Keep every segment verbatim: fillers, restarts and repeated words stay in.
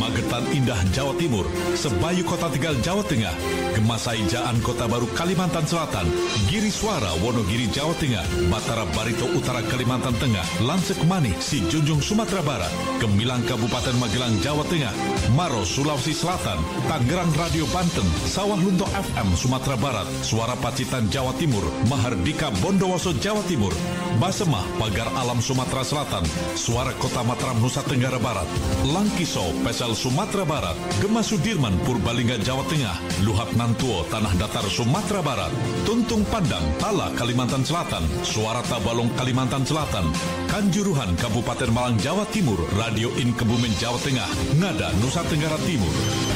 Magetan Indah Jawa Timur, Sebayu Kota Tegal Jawa Tengah, Gemasai Jaan Kota Baru Kalimantan Selatan, Giri Suara Wonogiri Jawa Tengah, Batara Barito Utara Kalimantan Tengah, Lansek Manik Si Junjung Sumatera Barat, Gemilang Kabupaten Magelang Jawa Tengah, Maros Sulawesi Selatan, Tangerang Radio Banten, Sawah Lunto F M Sumatera Barat, Suara Pacitan Jawa Timur, Mahardika Bondowoso Jawa Timur, Basemah Pagar Alam Sumatera Selatan, Suara Kota Mataram Nusa Tenggara Barat, Langkiso Pesel Sumatera Barat, Gema Sudirman Purbalingga Jawa Tengah, Luhak Nantuo Tanah Datar Sumatera Barat, Tuntung Pandang Tala Kalimantan Selatan, Suara Tabalong Kalimantan Selatan, Kanjuruhan Kabupaten Malang Jawa Timur, Radio In Kebumen Jawa Tengah, Ngada Nusa Tenggara Timur,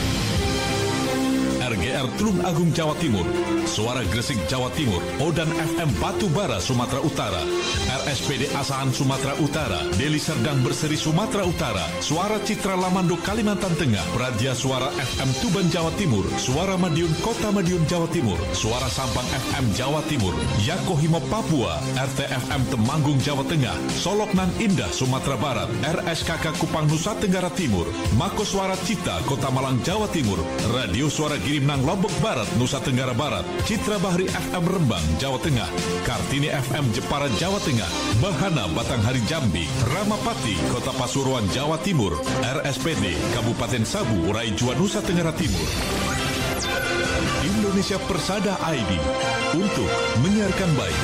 R G R Tulung Agung Jawa Timur, Suara Gresik Jawa Timur, Odan F M Batubara Sumatera Utara, R S P D Asahan Sumatera Utara, Deli Serdang Berseri Sumatera Utara, Suara Citra Lamando Kalimantan Tengah, Pradia Suara F M Tuban Jawa Timur, Suara Madiun Kota Madiun Jawa Timur, Suara Sampang F M Jawa Timur, Yakohimo Papua, R T F M Temanggung Jawa Tengah, Soloknan Indah Sumatera Barat, R S K K Kupang Nusa Tenggara Timur, Mako Suara Cita Kota Malang Jawa Timur, Radio Suara Girimnang Lombok Barat Nusa Tenggara Barat, Citra Bahri F M Rembang Jawa Tengah, Kartini F M Jepara Jawa Tengah, Bahana Batanghari Jambi, Ramapati Kota Pasuruan Jawa Timur, R S P D Kabupaten Sabu Raijua Nusa Tenggara Timur. Indonesia Persada I D untuk menyiarkan baik.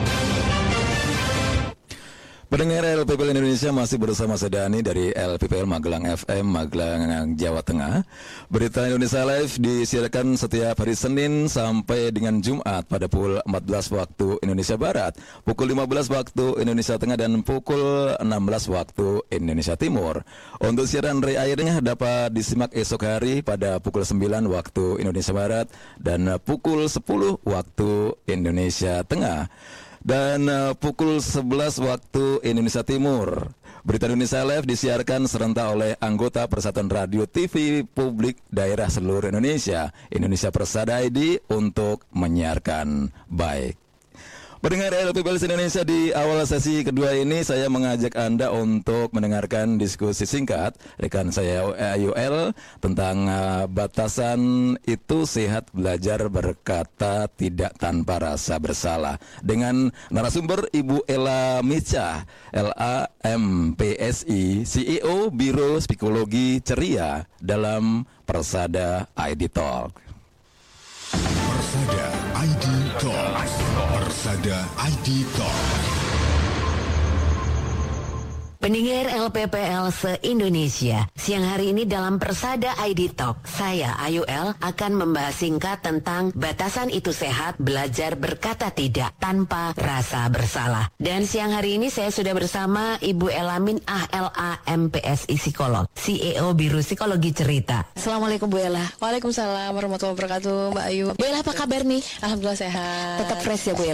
Pendengar L P P L Indonesia, masih bersama saya Dani dari L P P L Magelang F M, Magelang, Jawa Tengah. Berita Indonesia Live disiarkan setiap hari Senin sampai dengan Jumat pada pukul empat belas waktu Indonesia Barat, pukul lima belas waktu Indonesia Tengah, dan pukul enam belas waktu Indonesia Timur. Untuk siaran re-airnya dapat disimak esok hari pada pukul sembilan waktu Indonesia Barat dan pukul sepuluh waktu Indonesia Tengah, dan uh, pukul sebelas waktu Indonesia Timur. Berita Indonesia Live disiarkan serentak oleh anggota Persatuan Radio T V Publik Daerah seluruh Indonesia, Indonesia Persada I D, untuk menyiarkan baik. Pendengar L P P L Indonesia, di awal sesi kedua ini saya mengajak Anda untuk mendengarkan diskusi singkat rekan saya A U L tentang uh, batasan itu sehat belajar berkata tidak tanpa rasa bersalah, dengan narasumber Ibu Ella Micha, L A M P S I, C E O Biro Psikologi Ceria, dalam Persada I D Talk. Persada I D Talk. Persada I D Talk. Pendengar L P P L se-Indonesia, siang hari ini dalam Persada I D Talk, saya A U L akan membahas singkat tentang batasan itu sehat belajar berkata tidak tanpa rasa bersalah. Dan siang hari ini saya sudah bersama Ibu Elamin Ah, L A M P S I Psikolog, C E O Biro Psikologi Cerita. Assalamualaikum Bu Ella. Waalaikumsalam warahmatullahi wabarakatuh, Mbak Ayu. Bu Ella, apa kabar nih? Alhamdulillah sehat. Tetap fresh ya Bu Ella?